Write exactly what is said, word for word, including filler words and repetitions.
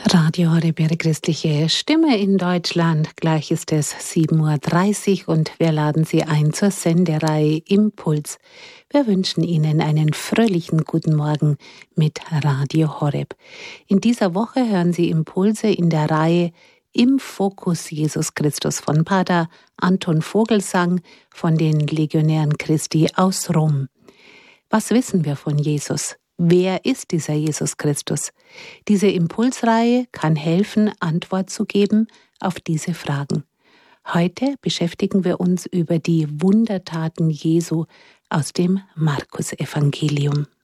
Radio Horeb, Ihre christliche Stimme in Deutschland. Gleich ist es sieben Uhr dreißig und wir laden Sie ein zur Sendereihe Impuls. Wir wünschen Ihnen einen fröhlichen guten Morgen mit Radio Horeb. In dieser Woche hören Sie Impulse in der Reihe Im Fokus Jesus Christus von Pater Anton Vogelsang von den Legionären Christi aus Rom. Was wissen wir von Jesus? Wer ist dieser Jesus Christus? Diese Impulsreihe kann helfen, Antwort zu geben auf diese Fragen. Heute beschäftigen wir uns über die Wundertaten Jesu aus dem Markus-Evangelium.